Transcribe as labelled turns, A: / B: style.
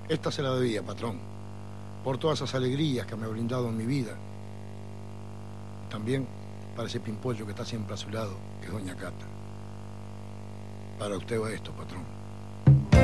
A: Esta se la debía, patrón, por todas esas alegrías que me ha brindado en mi vida. Y también para ese pimpollo que está siempre a su lado, que es doña Cata. Para usted va esto, patrón.